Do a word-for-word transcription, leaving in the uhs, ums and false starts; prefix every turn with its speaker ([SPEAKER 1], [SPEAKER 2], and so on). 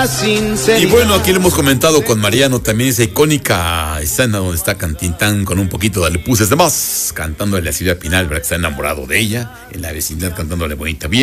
[SPEAKER 1] Y bueno, aquí lo hemos comentado con Mariano, también esa icónica escena donde está Cantintán con un poquito de le puse de más, cantándole a Silvia Pinal, ¿verdad? Que está enamorado de ella, en la vecindad cantándole bonita bien.